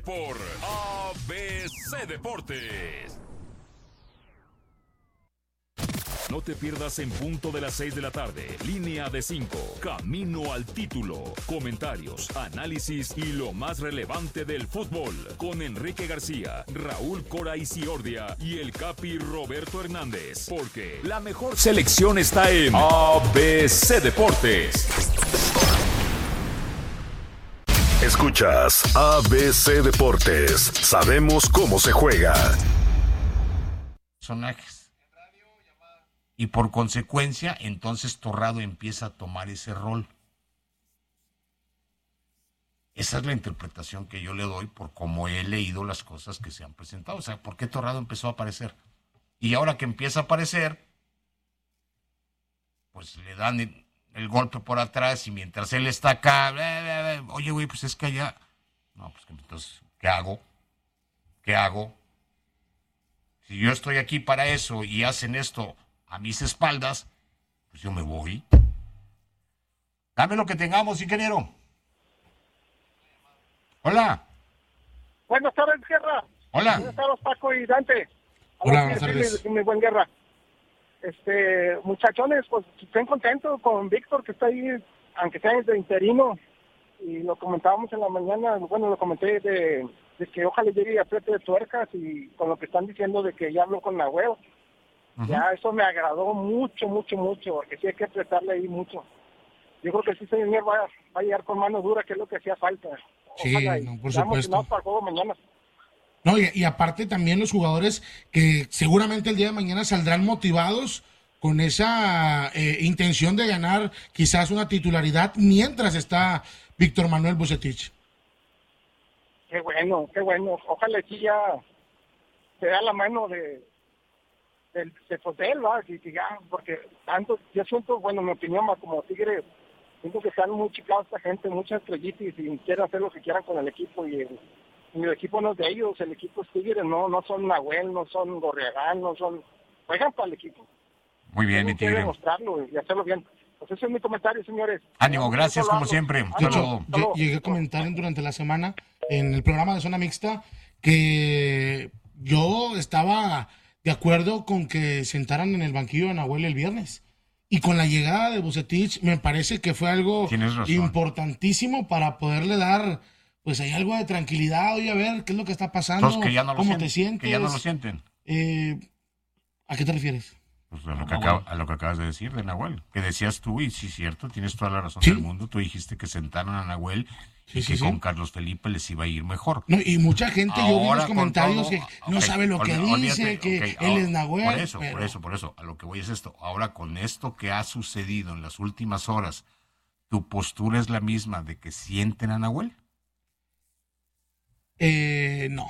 Por ABC Deportes. No te pierdas en punto de las 6 de la tarde. Línea de 5. Camino al título. Comentarios, análisis y lo más relevante del fútbol. Con Enrique García, Raúl Cora Isiordia y el Capi Roberto Hernández. Porque la mejor selección está en ABC Deportes. Escuchas ABC Deportes. Sabemos cómo se juega. Personajes. Y por consecuencia, entonces Torrado empieza a tomar ese rol. Esa es la interpretación que yo le doy por cómo he leído las cosas que se han presentado. O sea, ¿por qué Torrado empezó a aparecer? Y ahora que empieza a aparecer, pues le dan el golpe por atrás y mientras él está acá, oye, güey, pues es que allá... No, pues entonces, ¿qué hago? ¿Qué hago? Si yo estoy aquí para eso y hacen esto a mis espaldas, pues yo me voy. Dame lo que tengamos, ingeniero. Hola. Buenas tardes, Guerra. Hola. Buenas tardes, Paco y Dante. Hola, buenas tardes. Muy buen Guerra. Muchachones, pues estén contentos con Víctor, que está ahí, aunque sea de interino, y lo comentábamos en la mañana, bueno, lo comenté de que ojalá llegue a apriete de tuercas, y con lo que están diciendo de que ya habló con Nahuel. Ya, eso me agradó mucho, porque sí hay que apretarle ahí mucho. Yo creo que sí, señor, va a llegar con mano dura, que es lo que hacía falta. Ojalá, sí, no, por supuesto. Para el juego mañana. No, y aparte también los jugadores que seguramente el día de mañana saldrán motivados con esa intención de ganar quizás una titularidad mientras está Víctor Manuel Vucetich. Qué bueno. Ojalá sí ya se da la mano de él, ¿va? Que ya, porque tanto, yo siento, bueno, mi opinión, como Tigre, siento que están muy chicados esta gente, muchas estrellitas y quieren hacer lo que quieran con el equipo y el equipo no es de ellos, el equipo es Tigre, no son Nahuel, no son Gorriagán, no son, juegan para el equipo. Muy bien, mi Tigre. Demostrarlo y hacerlo bien. Pues ese es mi comentario, señores. Ánimo, gracias como siempre. De hecho, llegué a comentar durante la semana en el programa de Zona Mixta que yo estaba de acuerdo con que sentaran en el banquillo a Nahuel el viernes. Y con la llegada de Vucetich me parece que fue algo importantísimo para poderle dar, pues hay algo de tranquilidad. Oye, a ver, ¿qué es lo que está pasando? Entonces, que ya no ¿Cómo te sientes? Que ya no lo sienten. ¿A qué te refieres? Pues a lo que acabas de decir de Nahuel. Que decías tú, y sí es cierto, tienes toda la razón del mundo. Tú dijiste que sentaron a Nahuel y que con Carlos Felipe les iba a ir mejor. No, y mucha gente, yo vi los comentarios que no sabe lo que dice, que él es Nahuel. Por eso, a lo que voy es esto. Ahora, con esto que ha sucedido en las últimas horas, ¿tu postura es la misma de que sienten a Nahuel? No.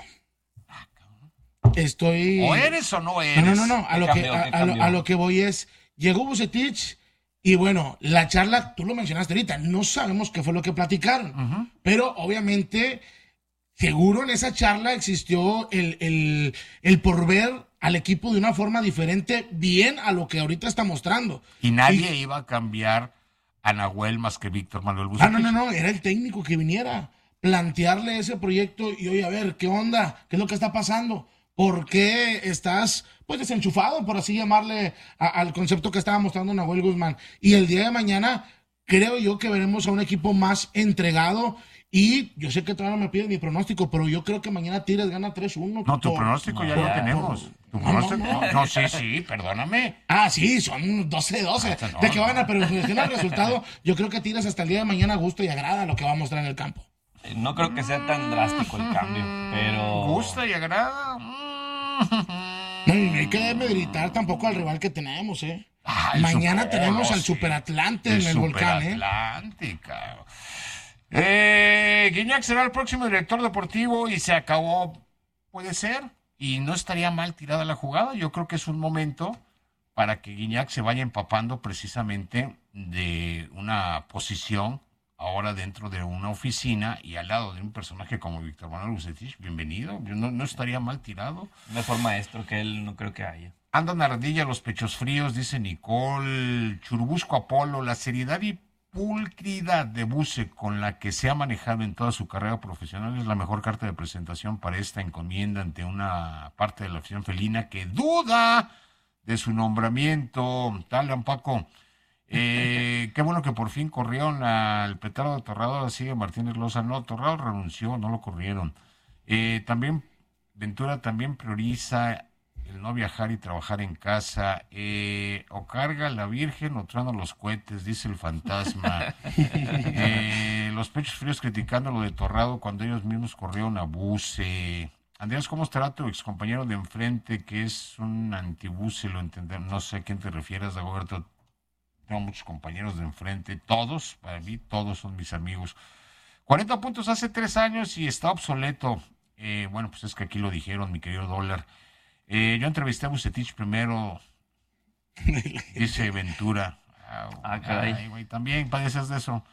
Estoy... ¿O eres o no eres? No. A lo que voy es, llegó Vucetich y bueno, la charla, tú lo mencionaste ahorita, no sabemos qué fue lo que platicaron, pero obviamente, seguro en esa charla existió el por ver al equipo de una forma diferente, bien a lo que ahorita está mostrando. Y nadie iba a cambiar a Nahuel más que Víctor Manuel Vucetich. No, era el técnico que viniera, plantearle ese proyecto y oye, a ver, ¿qué onda? ¿Qué es lo que está pasando? ¿Por qué estás, pues, desenchufado, por así llamarle, al concepto que estaba mostrando Nahuel Guzmán? Y el día de mañana creo yo que veremos a un equipo más entregado y yo sé que todavía no me piden mi pronóstico, pero yo creo que mañana Tigres gana 3-1. No, tu pronóstico ya lo tenemos. ¿Tu pronóstico? No, sí, perdóname. Sí, son 12-12. De que van a perfeccionar el resultado, yo creo que Tigres hasta el día de mañana gusta y agrada lo que va a mostrar en el campo. No creo que sea tan drástico el cambio, pero... ¿Gusta y agrada? No hay que demeritar tampoco al rival que tenemos, mañana tenemos al Superatlante en el Volcán, Superatlante, cabrón. Guiñac será el próximo director deportivo y se acabó. Puede ser. Y no estaría mal tirada la jugada. Yo creo que es un momento para que Guiñac se vaya empapando precisamente de una posición ahora dentro de una oficina y al lado de un personaje como Víctor Manuel Vucetich. Bienvenido. Yo no estaría mal tirado. Mejor maestro que él no creo que haya. Andan ardilla los pechos fríos, dice Nicole. Churubusco Apolo, la seriedad y pulcritud de Buse con la que se ha manejado en toda su carrera profesional es la mejor carta de presentación para esta encomienda ante una parte de la afición felina que duda de su nombramiento. Tal, Paco. Qué bueno que por fin corrieron al petardo de Torrado. Ahora sigue Martínez Loza. No, Torrado renunció, no lo corrieron. También Ventura también prioriza el no viajar y trabajar en casa. O carga la Virgen o truenan los cohetes, dice el fantasma. Los pechos fríos criticando lo de Torrado cuando ellos mismos corrieron a Buse. Andrés, ¿cómo estará tu excompañero de enfrente que es un antibuse? Lo entendemos. No sé a quién te refieres, Dagoberto. Tengo muchos compañeros de enfrente. Todos, para mí, todos son mis amigos. 40 puntos hace 3 años y está obsoleto. Bueno, pues es que aquí lo dijeron, mi querido Dólar. Yo entrevisté a Bucetich primero, dice Ventura. Caray. Ay, güey, también padeces de eso.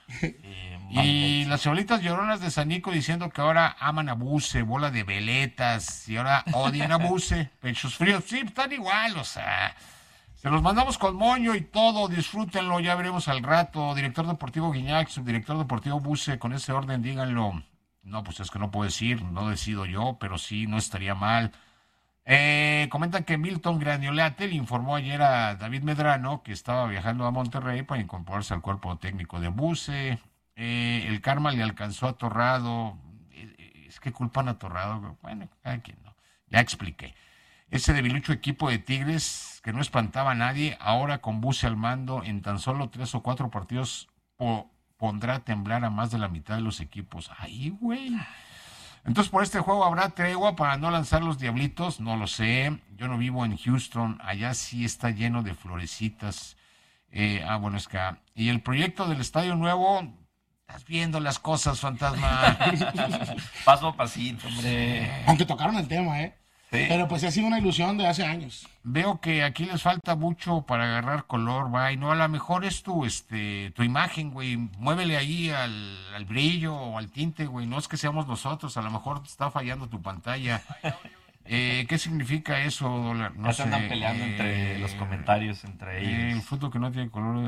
Y las cebolitas lloronas de Sanico diciendo que ahora aman a Buse, bola de veletas, y ahora odian a Buse, pechos fríos. Sí, están igual, o sea, se los mandamos con moño y todo, disfrútenlo, ya veremos al rato. Director deportivo Guiñac, subdirector deportivo Buse, con ese orden díganlo. No, pues es que no puedo decir, no decido yo, pero sí, no estaría mal. Comentan que Milton Graniolate le informó ayer a David Medrano que estaba viajando a Monterrey para incorporarse al cuerpo técnico de Buse. El karma le alcanzó a Torrado. Es que culpan a Torrado. Bueno, cada quien no. Ya expliqué. Ese debilucho equipo de Tigres que no espantaba a nadie, ahora con Buse al mando, en tan solo 3 o 4 partidos pondrá a temblar a más de la mitad de los equipos. ¡Ay, güey! Entonces, por este juego habrá tregua para no lanzar los diablitos, no lo sé. Yo no vivo en Houston, allá sí está lleno de florecitas. Bueno, es que... Y el proyecto del estadio nuevo, estás viendo las cosas, fantasma. Paso a pasito, hombre. Aunque tocaron el tema, Sí. Pero pues ha sido una ilusión de hace años. Veo que aquí les falta mucho para agarrar color, va, y no, a lo mejor es tu imagen, güey, muévele ahí al brillo o al tinte, güey, no es que seamos nosotros, a lo mejor está fallando tu pantalla. ¿Qué significa eso, Dólar? No Ya se sé. andan peleando entre los comentarios, entre ellos. El fútbol que no tiene color.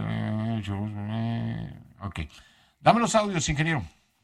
Ok. Dame los audios, ingeniero.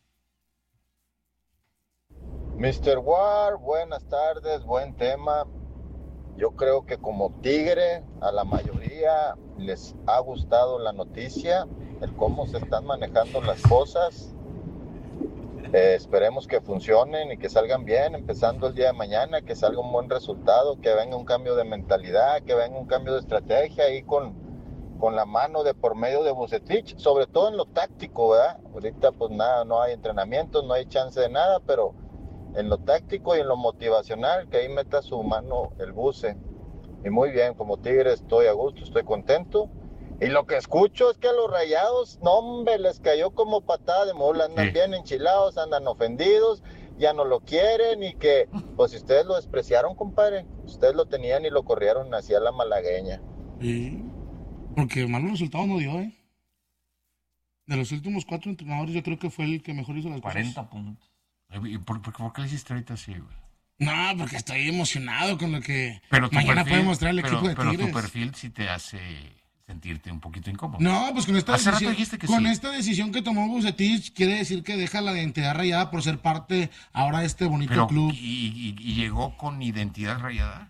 Mr. War, buenas tardes, buen tema. Yo creo que como Tigre a la mayoría les ha gustado la noticia, el cómo se están manejando las cosas. Esperemos que funcionen y que salgan bien, empezando el día de mañana, que salga un buen resultado, que venga un cambio de mentalidad, que venga un cambio de estrategia ahí con la mano de por medio de Bucetich, sobre todo en lo táctico, ¿verdad? Ahorita pues nada, no hay entrenamientos, no hay chance de nada, pero en lo táctico y en lo motivacional, que ahí meta su mano el Buse. Y muy bien, como Tigre estoy a gusto, estoy contento. Y lo que escucho es que a los Rayados, no hombre, les cayó como patada de mula, andan bien enchilados, andan ofendidos, ya no lo quieren y que, pues si ustedes lo despreciaron, compadre, ustedes lo tenían y lo corrieron hacia la malagueña. Sí, porque malos resultados no dio, De los últimos 4 entrenadores, yo creo que fue el que mejor hizo las 40 cosas. puntos. ¿Y por qué le hiciste ahorita así, güey? No, porque estoy emocionado con lo que Pero tu mañana perfil- puede mostrar el equipo de Pero Tigres. tu perfil sí te hace sentirte un poquito incómodo. No, pues con esta Hace rato decisión, dijiste que con sí. esta decisión que tomó Bucetich, quiere decir que deja la identidad rayada por ser parte ahora de este bonito Pero, club. ¿y llegó con identidad rayada?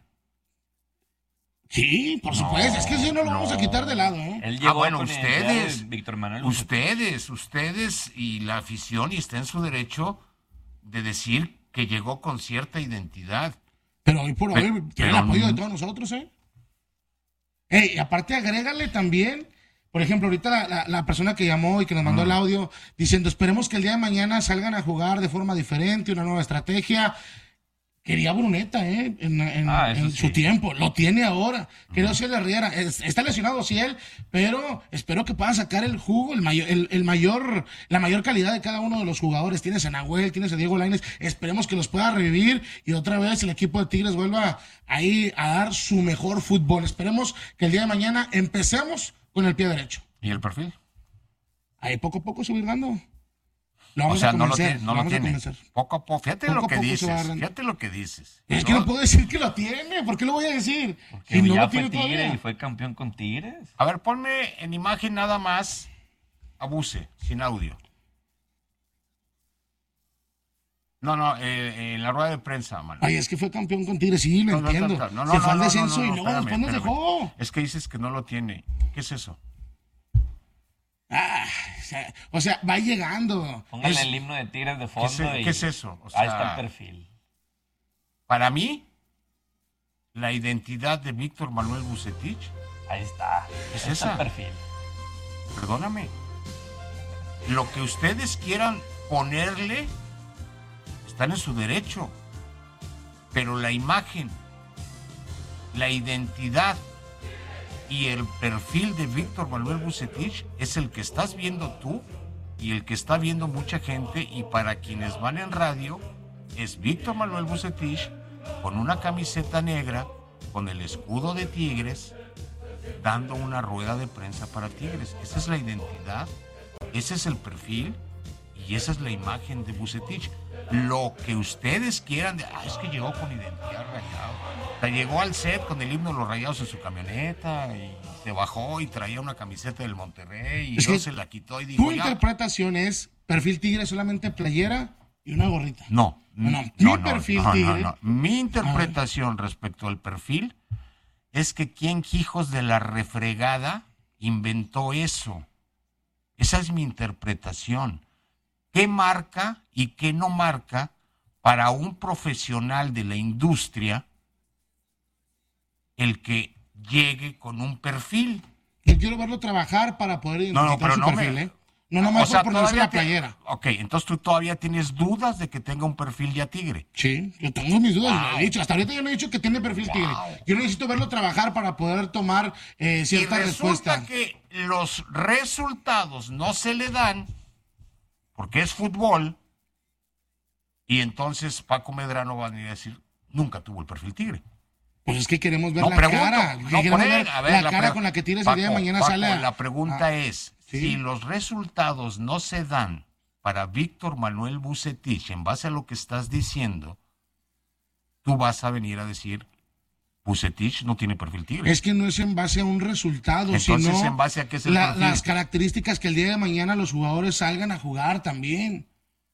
Sí, por supuesto, es que eso no lo vamos a quitar de lado, Él llegó bueno, con la idea ustedes, de Víctor Manuel. ustedes y la afición, y está en su derecho de decir que llegó con cierta identidad. Pero hoy por hoy tiene pero el apoyo no. de todos nosotros, Y aparte agrégale también, por ejemplo, ahorita la persona que llamó y que nos mandó el audio diciendo, esperemos que el día de mañana salgan a jugar de forma diferente, una nueva estrategia. Quería Bruneta, en su tiempo. Lo tiene ahora. Quería Ciel Riera. Está lesionado Ciel, pero espero que pueda sacar el jugo, la mayor calidad de cada uno de los jugadores. Tienes a Nahuel, tienes a Diego Lainez. Esperemos que los pueda revivir y otra vez el equipo de Tigres vuelva ahí a dar su mejor fútbol. Esperemos que el día de mañana empecemos con el pie derecho. ¿Y el perfil? Ahí poco a poco subir dando. O sea, no lo tiene. Poco a poco. Fíjate Poco lo a que poco se dices. va agarrando. Fíjate lo que dices. Es que no puedo decir que lo tiene. ¿Por qué lo voy a decir? Porque Si no ya lo fue tiene Tigre todavía. y fue campeón con Tigres. A ver, ponme en imagen nada más Buse, sin audio. No, en la rueda de prensa, mano. Ay, es que fue campeón con Tigres, sí, lo entiendo. Se fue al descenso y luego después nos dejó. Es que dices que no lo tiene. ¿Qué es eso? O sea, va llegando. Póngale el himno de Tigres de fondo. ¿Qué es eso? O sea, ahí está el perfil. Para mí, la identidad de Víctor Manuel Vucetich. Ahí está. Es esa. El perfil. Perdóname. Lo que ustedes quieran ponerle, están en su derecho. Pero la imagen, la identidad y el perfil de Víctor Manuel Vucetich es el que estás viendo tú y el que está viendo mucha gente, y para quienes van en radio es Víctor Manuel Vucetich con una camiseta negra con el escudo de Tigres dando una rueda de prensa para Tigres. Esa es la identidad, ese es el perfil y esa es la imagen de Vucetich. Lo que ustedes quieran, es que llegó con identidad Rayado. O sea, llegó al set con el himno de los Rayados en su camioneta y se bajó y traía una camiseta del Monterrey y yo se la quitó y dijo, tu interpretación es perfil Tigre, solamente playera y una gorrita. No. Mi perfil Tigre. No. Mi interpretación respecto al perfil es que quién hijos de la refregada inventó eso. Esa es mi interpretación. ¿Qué marca y qué no marca para un profesional de la industria el que llegue con un perfil? Yo quiero verlo trabajar para poder identificar su perfil, No nomás por ponerse la playera. Ok, entonces tú todavía tienes dudas de que tenga un perfil ya Tigre. Sí, yo tengo mis dudas, lo he dicho. Hasta ahorita yo no he dicho que tiene perfil Tigre. Yo necesito verlo trabajar para poder tomar cierta respuesta. Resulta que los resultados no se le dan porque es fútbol, y entonces Paco Medrano va a venir a decir, nunca tuvo el perfil Tigre. Pues es que queremos ver cara. Queremos ver la cara con la que Tigres el día de mañana sale. La pregunta es, si los resultados no se dan para Víctor Manuel Vucetich en base a lo que estás diciendo, tú vas a venir a decir, Vucetich no tiene perfil Tigre. Es que no es en base a un resultado, entonces, sino ¿en base a qué es el perfil? Las características que el día de mañana los jugadores salgan a jugar también.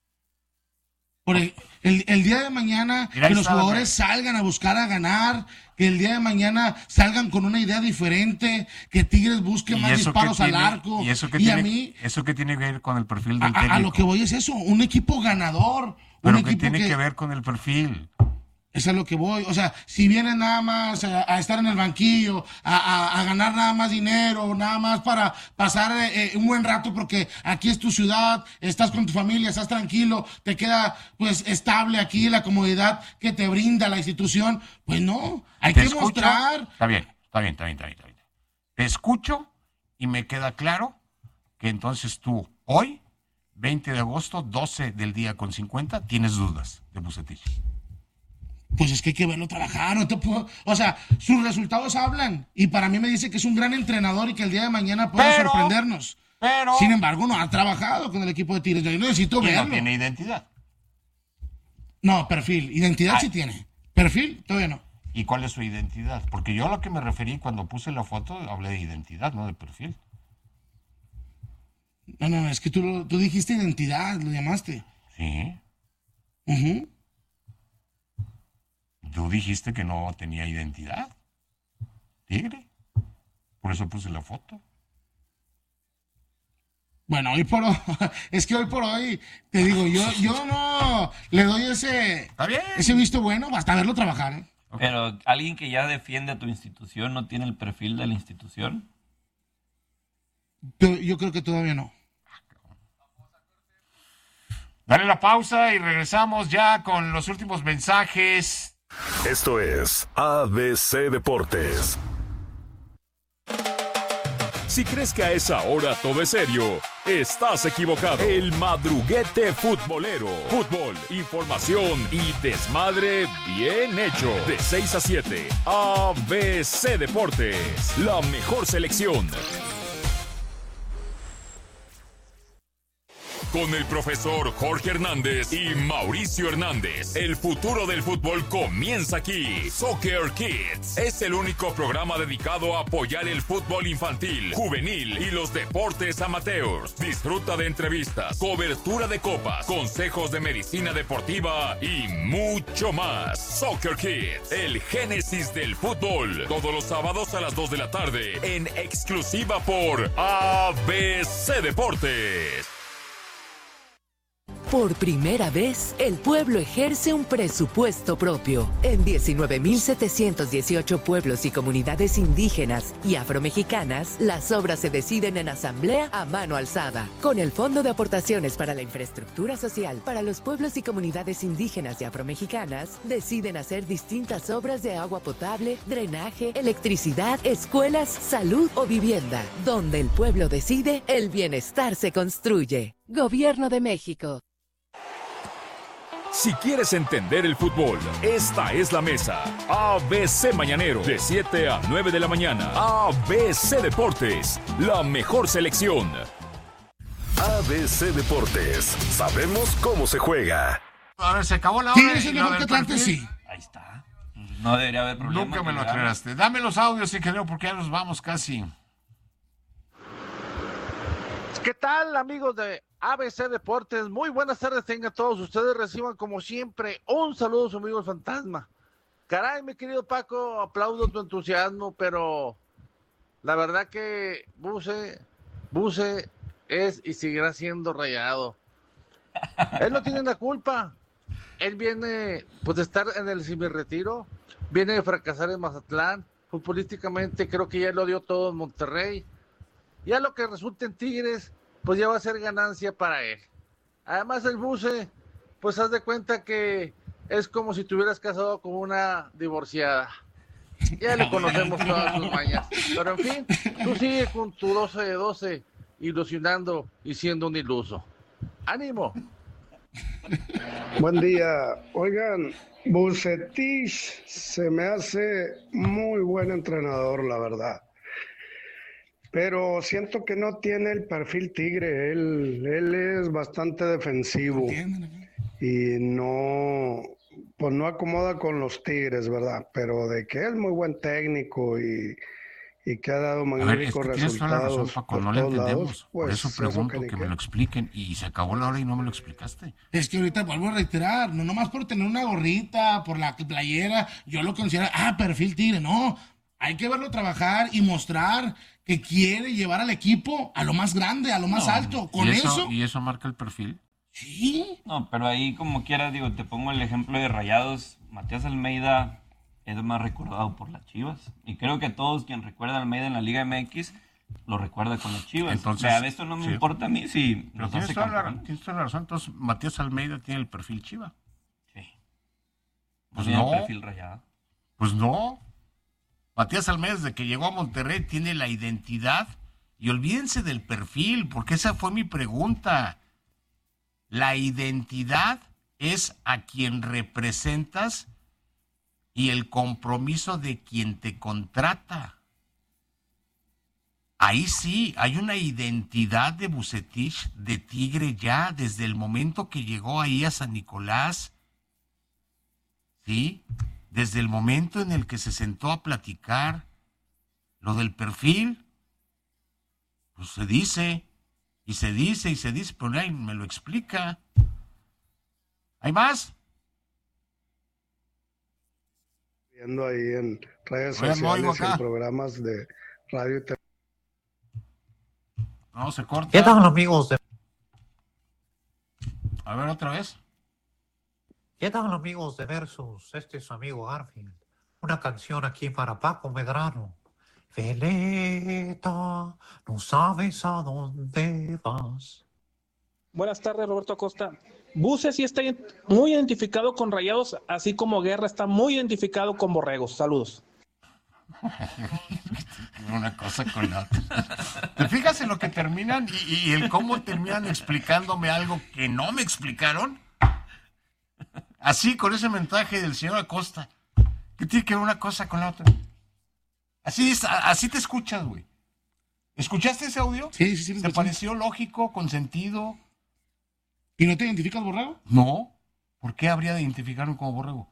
Por el día de mañana, que los jugadores salgan a buscar a ganar, que el día de mañana salgan con una idea diferente, que Tigres busque más disparos al arco. ¿Y eso qué tiene que ver con el perfil del técnico? A lo que voy es eso, un equipo ganador. Pero ¿qué tiene que ver con el perfil? Eso es lo que voy. O sea, si vienen nada más a estar en el banquillo, a ganar nada más dinero, nada más para pasar un buen rato, porque aquí es tu ciudad, estás con tu familia, estás tranquilo, te queda pues estable aquí la comodidad que te brinda la institución, pues no, hay que mostrar. Está bien. Te escucho y me queda claro que entonces tú hoy, 20 de agosto, 12 del día con 50, tienes dudas de Vucetich. Pues es que hay que verlo trabajar, no te puedo, o sea, sus resultados hablan, y para mí me dice que es un gran entrenador y que el día de mañana puede sorprendernos. Pero, sin embargo, no ha trabajado con el equipo de Tigres, yo necesito verlo. No tiene identidad. No, perfil, identidad sí tiene, perfil todavía no. ¿Y cuál es su identidad? Porque yo a lo que me referí cuando puse la foto, hablé de identidad, no de perfil. No, es que tú dijiste identidad, lo llamaste. Sí. Tú dijiste que no tenía identidad, Tigre. Por eso puse la foto. Bueno, hoy por hoy, te digo, yo no le doy ese visto bueno, basta verlo trabajar. Okay. Pero alguien que ya defiende a tu institución no tiene el perfil de la institución. Yo creo que todavía no. Dale la pausa y regresamos ya con los últimos mensajes. Esto es ABC Deportes. Si crees que a esa hora todo es serio, estás equivocado. El madruguete futbolero. Fútbol, información y desmadre bien hecho. De 6 a 7, ABC Deportes. La mejor selección. con el profesor Jorge Hernández y Mauricio Hernández. El futuro del fútbol comienza aquí. Soccer Kids es el único programa dedicado a apoyar el fútbol infantil, juvenil y los deportes amateurs. Disfruta de entrevistas, cobertura de copas, consejos de medicina deportiva y mucho más. Soccer Kids, el génesis del fútbol. Todos los sábados a las 2 de la tarde en exclusiva por ABC Deportes. Por primera vez, el pueblo ejerce un presupuesto propio. En 19.718 pueblos y comunidades indígenas y afromexicanas, las obras se deciden en asamblea a mano alzada. Con el Fondo de Aportaciones para la Infraestructura Social para los pueblos y comunidades indígenas y afromexicanas, deciden hacer distintas obras de agua potable, drenaje, electricidad, escuelas, salud o vivienda. Donde el pueblo decide, el bienestar se construye. Gobierno de México. Si quieres entender el fútbol, esta es la mesa. ABC Mañanero, de 7 a 9 de la mañana. ABC Deportes, la mejor selección. ABC Deportes, sabemos cómo se juega. A ver, se acabó la hora. Tigres es mejor que Atlantes, sí. Ahí está. No debería haber problema. Nunca me lo aclaraste. Dame los audios, ingeniero, porque ya nos vamos casi. ¿Qué tal, amigos de ABC Deportes? Muy buenas tardes tengan todos ustedes. Reciban como siempre un saludo a su amigo el Fantasma. Caray, mi querido Paco, aplaudo tu entusiasmo, pero la verdad que Buse es y seguirá siendo Rayado. Él no tiene la culpa. Él viene pues de estar en el semi-retiro, viene de fracasar en Mazatlán. Futbolísticamente creo que ya lo dio todo en Monterrey. Ya lo que resulte en Tigres, pues ya va a ser ganancia para él. Además el Buse, pues haz de cuenta que es como si te hubieras casado con una divorciada. Ya le conocemos todas sus mañas. Pero en fin, tú sigue con tu 12 de 12, ilusionando y siendo un iluso. ¡Ánimo! Buen día. Oigan, Bucetich se me hace muy buen entrenador, la verdad. Pero siento que no tiene el perfil Tigre. Él es bastante defensivo y pues no acomoda con los Tigres, ¿verdad? Pero de que es muy buen técnico y que ha dado magníficos resultados. Razón, Paco, no le entendemos. Lados, pues, por eso pregunto que me lo expliquen. Y se acabó la hora y no me lo explicaste. Es que ahorita vuelvo a reiterar, no nomás por tener una gorrita, por la playera, yo lo considero, perfil Tigre, no. Hay que verlo trabajar y mostrar que quiere llevar al equipo a lo más grande, a lo más alto. Con eso. ¿Y eso marca el perfil? Sí. No, pero ahí como quiera, digo, te pongo el ejemplo de Rayados. Matías Almeida es más recordado por las Chivas. Y creo que todos quien recuerda a Almeida en la Liga MX lo recuerda con las Chivas. Entonces, o sea, esto no me importa a mí si pero los hace campeones. tienes toda la razón. Entonces, Matías Almeida tiene el perfil Chiva. Sí. Pues tiene no. el perfil Rayado. Pues no. Matías Almeida, desde que llegó a Monterrey, tiene la identidad. Y olvídense del perfil, porque esa fue mi pregunta. La identidad es a quien representas y el compromiso de quien te contrata. Ahí sí, hay una identidad de Bucetich, de Tigre ya, desde el momento que llegó ahí a San Nicolás. ¿Sí? Desde el momento en el que se sentó a platicar. Lo del perfil, pues se dice, y se dice, y se dice, pero nadie me lo explica. ¿Hay más? Viendo ahí en redes Oye, sociales, en programas de radio y televisión. No, se corta. ¿Qué tal, amigos de... A ver, otra vez. ¿Qué tal, amigos de Versus? Este es su amigo Garfield. Una canción aquí para Paco Medrano. Veleta, no sabes a dónde vas. Buenas tardes, Roberto Acosta. Buse sí está muy identificado con Rayados, así como Guerra está muy identificado con Borregos. Saludos. Una cosa con la otra. ¿Te fijas en lo que terminan y el cómo terminan explicándome algo que no me explicaron? Así, con ese mensaje del señor Acosta. ¿Qué tiene que ver una cosa con la otra? Así te escuchas, güey. ¿Escuchaste ese audio? Sí. ¿Te pareció lógico, con sentido? ¿Y no te identificas borrego? No. ¿Por qué habría de identificarme como borrego?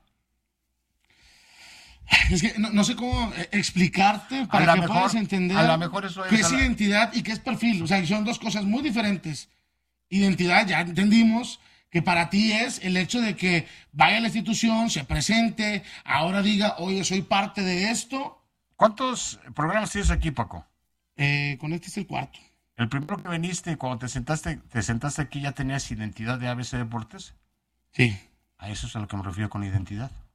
Es que no sé cómo explicarte para que puedas entender a lo mejor eso qué es identidad y qué es perfil. O sea, son dos cosas muy diferentes. Identidad, ya entendimos que para ti es el hecho de que vaya a la institución, se presente, ahora diga, oye, soy parte de esto. ¿Cuántos programas tienes aquí, Paco? Con este es el cuarto. El primero que viniste, cuando te sentaste aquí, ¿ya tenías identidad de ABC Deportes? Sí. A eso es a lo que me refiero con identidad.